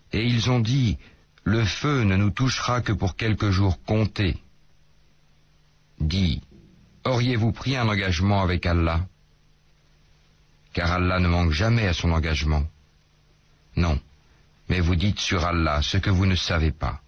Et ils ont dit, le feu ne nous touchera que pour quelques jours comptés. Dis, auriez-vous pris un engagement avec Allah? Car Allah ne manque jamais à son engagement. Non, mais vous dites sur Allah ce que vous ne savez pas.